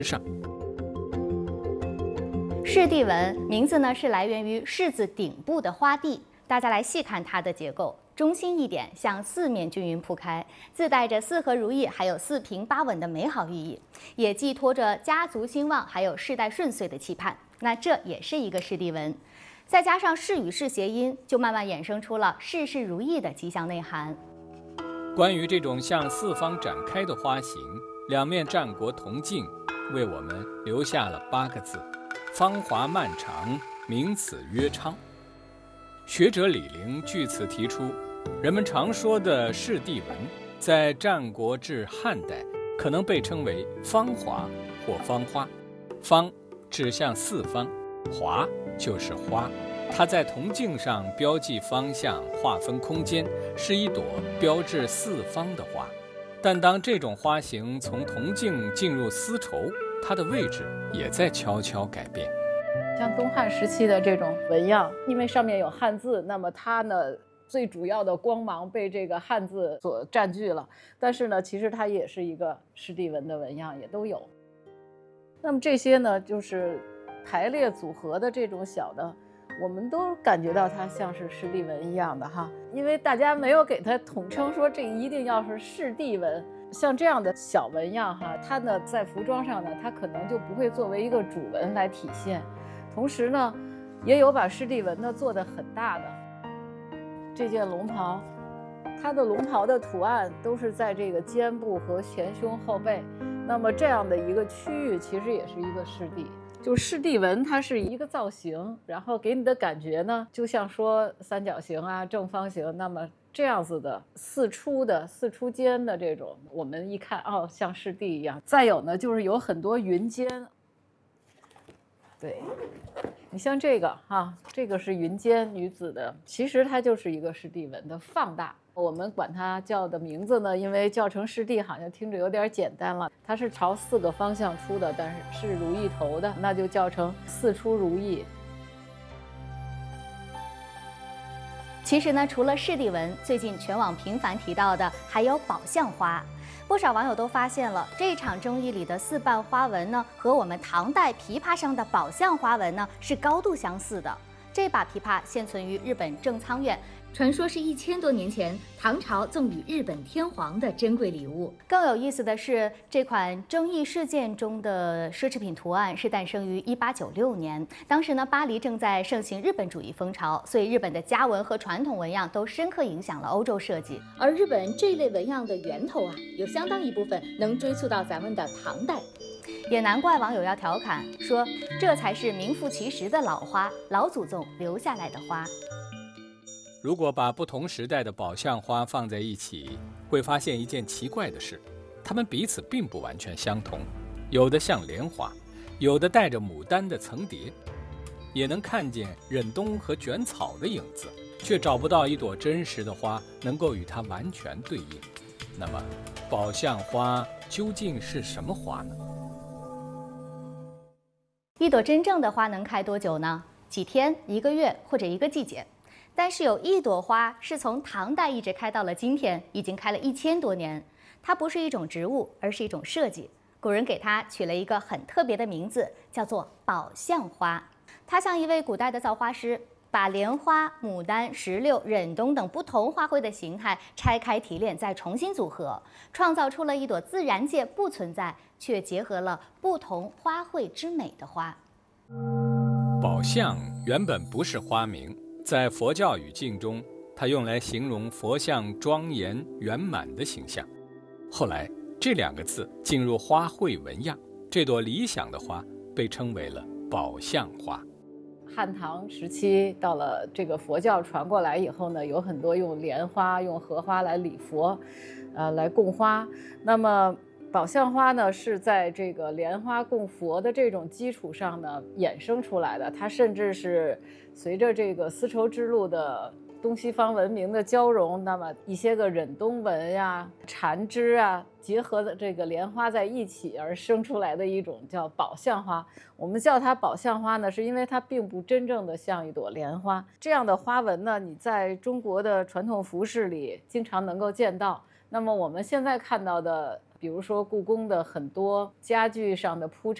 上。 室地纹名字呢是来源于柿子顶部的花蒂，大家来细看它的结构，中心一点向四面均匀铺开，自带着四合如意还有四平八稳的美好寓意，也寄托着家族兴旺还有世代顺遂的期盼。那这也是一个室地纹，再加上室与室谐音，就慢慢衍生出了事事如意的吉祥内涵。 关于这种向四方展开的花形，两面战国铜镜为我们留下了8个字：芳华漫长，名此曰昌。学者李陵据此提出，人们常说的室地纹，在战国至汉代可能被称为芳华或芳花。芳指向四方，华就是花。它在铜镜上标记方向，划分空间，是一朵标志四方的花。但当这种花型从铜镜进入丝绸，它的位置也在悄悄改变。 像东汉时期的这种纹样，因为上面有汉字，那么它呢最主要的光芒被这个汉字所占据了。但是呢，其实它也是一个室地纹的纹样，也都有。那么这些呢，就是排列组合的这种小的，我们都感觉到它像是室地纹一样的哈，因为大家没有给它统称说这一定要是室地纹。像这样的小纹样哈，它呢在服装上呢，它可能就不会作为一个主纹来体现。同时呢，也有把室地纹呢做得很大的。这件龙袍，它的龙袍的图案都是在这个肩部和前胸后背。那么这样的一个区域其实也是一个室地，就室地纹它是一个造型，然后给你的感觉呢就像说三角形啊、正方形，那么这样子的四出间的这种，我们一看哦像室地一样。再有呢就是有很多云间，对，你像这个哈，这个是云间女子的，其实它就是一个室地纹的放大。我们管它叫的名字呢，因为叫成室地好像听着有点简单了，它是朝4个方向出的，但是是如意头的，那就叫成四出如意。 其实呢，除了室地纹，最近全网频繁提到的还有宝相花。不少网友都发现了，这场争议里的四瓣花纹呢，和我们唐代琵琶上的宝相花纹呢是高度相似的。这把琵琶现存于日本正仓院，传说是1000多年前唐朝赠予日本天皇的珍贵礼物。更有意思的是，这款争议事件中的奢侈品图案是诞生于1896年，当时呢，巴黎正在盛行日本主义风潮，所以日本的家纹和传统纹样都深刻影响了欧洲设计。而日本这类纹样的源头啊，有相当一部分能追溯到咱们的唐代。也难怪网友要调侃说，这才是名副其实的老花，老祖宗留下来的花。 如果把不同时代的宝相花放在一起，会发现一件奇怪的事，它们彼此并不完全相同，有的像莲花，有的带着牡丹的层叠，也能看见忍冬和卷草的影子，却找不到一朵真实的花能够与它完全对应。那么，宝相花究竟是什么花呢？ 一朵真正的花能开多久呢？几天、1个月或者1个季节。但是有一朵花是从唐代一直开到了今天，已经开了1000多年。它不是一种植物，而是一种设计。古人给它取了一个很特别的名字，叫做宝相花。它像一位古代的造花师，把莲花、牡丹、石榴、忍冬等不同花卉的形态拆开提炼，再重新组合，创造出了一朵自然界不存在却结合了不同花卉之美的花。 宝相原本不是花名，在佛教语境中，它用来形容佛像庄严圆满的形象。后来这2个字进入花卉纹样，这朵理想的花被称为了宝相花。 汉唐时期到了这个佛教传过来以后呢，有很多用莲花、用荷花来礼佛，来供花。那么宝相花呢，是在这个莲花供佛的这种基础上呢衍生出来的。它甚至是随着这个丝绸之路的东西方文明的交融，那么一些个忍冬纹呀、缠枝啊，结合的这个莲花在一起而生出来的一种叫宝相花。我们叫它宝相花呢，是因为它并不真正的像一朵莲花。这样的花纹呢，你在中国的传统服饰里经常能够见到。那么我们现在看到的比如说故宫的很多家具上的铺陈